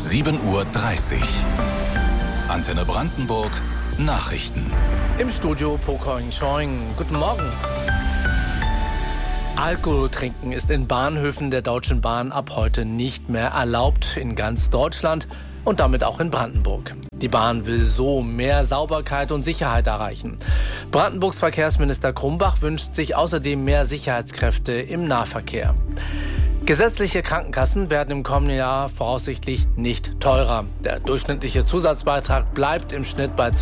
7:30 Uhr. Antenne Brandenburg Nachrichten. Im Studio Pokoing Choing. Guten Morgen. Alkohol trinken ist in Bahnhöfen der Deutschen Bahn ab heute nicht mehr erlaubt in ganz Deutschland und damit auch in Brandenburg. Die Bahn will so mehr Sauberkeit und Sicherheit erreichen. Brandenburgs Verkehrsminister Krumbach wünscht sich außerdem mehr Sicherheitskräfte im Nahverkehr. Gesetzliche Krankenkassen werden im kommenden Jahr voraussichtlich nicht teurer. Der durchschnittliche Zusatzbeitrag bleibt im Schnitt bei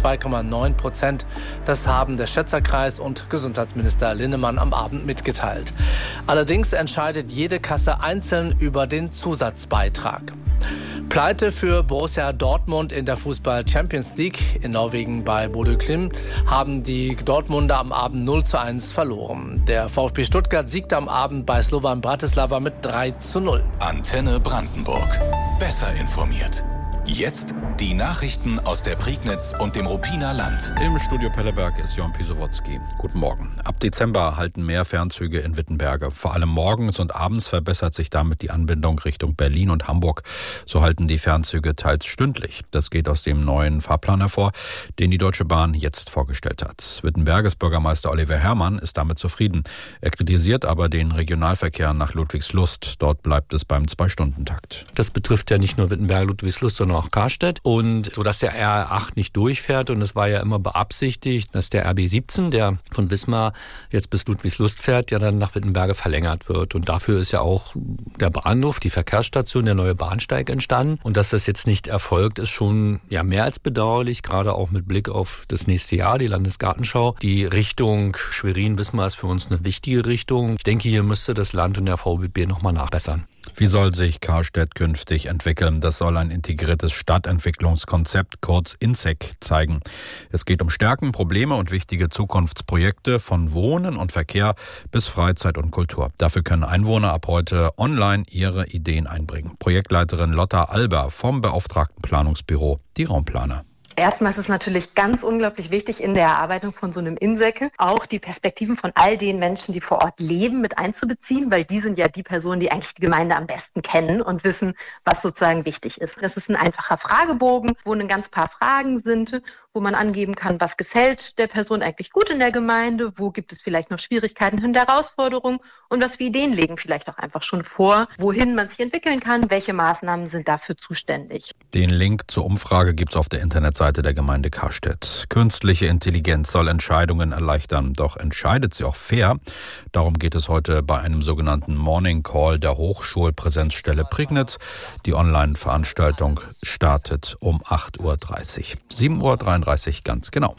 2,9%. Das haben der Schätzerkreis und Gesundheitsminister Linnemann am Abend mitgeteilt. Allerdings entscheidet jede Kasse einzeln über den Zusatzbeitrag. Pleite für Borussia Dortmund in der Fußball-Champions League. In Norwegen bei Bodø Glimt haben die Dortmunder am Abend 0:1 verloren. Der VfB Stuttgart siegte am Abend bei Slovan Bratislava mit 3:0. Antenne Brandenburg. Besser informiert. Jetzt die Nachrichten aus der Prignitz und dem Ruppiner Land. Im Studio Pelleberg ist Jon Pisowotzki. Guten Morgen. Ab Dezember halten mehr Fernzüge in Wittenberge. Vor allem morgens und abends verbessert sich damit die Anbindung Richtung Berlin und Hamburg. So halten die Fernzüge teils stündlich. Das geht aus dem neuen Fahrplan hervor, den die Deutsche Bahn jetzt vorgestellt hat. Wittenberges Bürgermeister Oliver Herrmann ist damit zufrieden. Er kritisiert aber den Regionalverkehr nach Ludwigslust. Dort bleibt es beim 2-Stunden-Takt. Das betrifft ja nicht nur Wittenberg-Ludwigslust, sondern auch Karstedt. Und so, dass der R8 nicht durchfährt. Und es war ja immer beabsichtigt, dass der RB 17, der von Wismar jetzt bis Ludwigslust fährt, ja dann nach Wittenberge verlängert wird. Und dafür ist ja auch der Bahnhof, die Verkehrsstation, der neue Bahnsteig entstanden. Und dass das jetzt nicht erfolgt, ist schon ja mehr als bedauerlich, gerade auch mit Blick auf das nächste Jahr, die Landesgartenschau. Die Richtung Schwerin-Wismar ist für uns eine wichtige Richtung. Ich denke, hier müsste das Land und der VBB nochmal nachbessern. Wie soll sich Karstedt künftig entwickeln? Das soll ein integriertes Stadtentwicklungskonzept, kurz INSEC, zeigen. Es geht um Stärken, Probleme und wichtige Zukunftsprojekte von Wohnen und Verkehr bis Freizeit und Kultur. Dafür können Einwohner ab heute online ihre Ideen einbringen. Projektleiterin Lotta Alber vom beauftragten Planungsbüro, die Raumplaner. Erstmal ist es natürlich ganz unglaublich wichtig in der Erarbeitung von so einem INSEC auch die Perspektiven von all den Menschen, die vor Ort leben, mit einzubeziehen, weil die sind ja die Personen, die eigentlich die Gemeinde am besten kennen und wissen, was sozusagen wichtig ist. Das ist ein einfacher Fragebogen, wo ein ganz paar Fragen sind, wo man angeben kann, was gefällt der Person eigentlich gut in der Gemeinde, wo gibt es vielleicht noch Schwierigkeiten und Herausforderungen und was für Ideen legen vielleicht auch einfach schon vor, wohin man sich entwickeln kann, welche Maßnahmen sind dafür zuständig. Den Link zur Umfrage gibt es auf der Internetseite der Gemeinde Karstedt. Künstliche Intelligenz soll Entscheidungen erleichtern, doch entscheidet sie auch fair? Darum geht es heute bei einem sogenannten Morning Call der Hochschulpräsenzstelle Prignitz. Die Online-Veranstaltung startet um 8:30 Uhr. 7:33 Uhr ganz genau.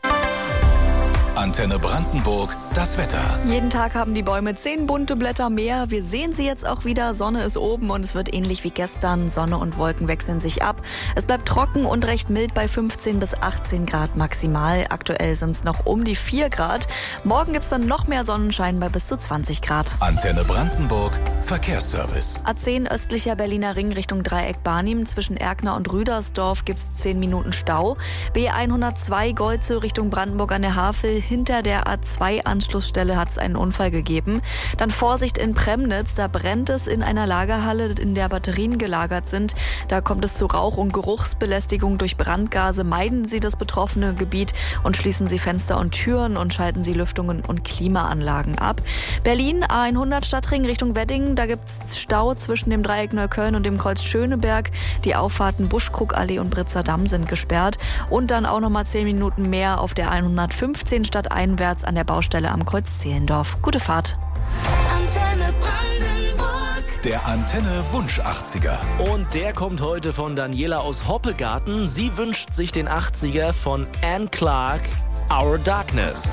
Antenne Brandenburg, das Wetter. Jeden Tag haben die Bäume 10 bunte Blätter mehr. Wir sehen sie jetzt auch wieder. Sonne ist oben und es wird ähnlich wie gestern. Sonne und Wolken wechseln sich ab. Es bleibt trocken und recht mild bei 15 bis 18 Grad maximal. Aktuell sind es noch um die 4 Grad. Morgen gibt es dann noch mehr Sonnenschein bei bis zu 20 Grad. Antenne Brandenburg, Verkehrsservice. A10 östlicher Berliner Ring Richtung Dreieck Barnim. Zwischen Erkner und Rüdersdorf gibt es 10 Minuten Stau. B102 Golze Richtung Brandenburg an der Havel. Hinter der A2-Anschlussstelle hat es einen Unfall gegeben. Dann Vorsicht in Premnitz, da brennt es in einer Lagerhalle, in der Batterien gelagert sind. Da kommt es zu Rauch- und Geruchsbelästigung durch Brandgase. Meiden Sie das betroffene Gebiet und schließen Sie Fenster und Türen und schalten Sie Lüftungen und Klimaanlagen ab. Berlin, A100 Stadtring Richtung Wedding, da gibt es Stau zwischen dem Dreieck Neukölln und dem Kreuz Schöneberg. Die Auffahrten Buschkrugallee und Britzer Damm sind gesperrt. Und dann auch nochmal 10 Minuten mehr auf der 115 stadteinwärts an der Baustelle am Kreuz Zehlendorf. Gute Fahrt. Antenne Brandenburg. Der Antenne Wunsch 80er. Und der kommt heute von Daniela aus Hoppegarten. Sie wünscht sich den 80er von Anne Clark, Our Darkness.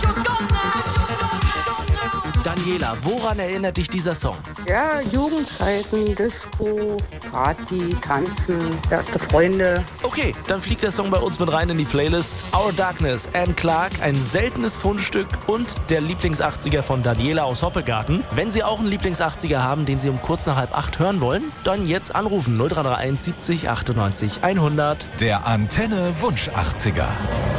Daniela, woran erinnert dich dieser Song? Ja, Jugendzeiten, Disco, Party, Tanzen, erste Freunde. Okay, dann fliegt der Song bei uns mit rein in die Playlist. Our Darkness, Anne Clark, ein seltenes Fundstück und der Lieblings-80er von Daniela aus Hoppegarten. Wenn Sie auch einen Lieblings-80er haben, den Sie um kurz nach 7:30 hören wollen, dann jetzt anrufen 0331 70 98 100. Der Antenne Wunsch 80er.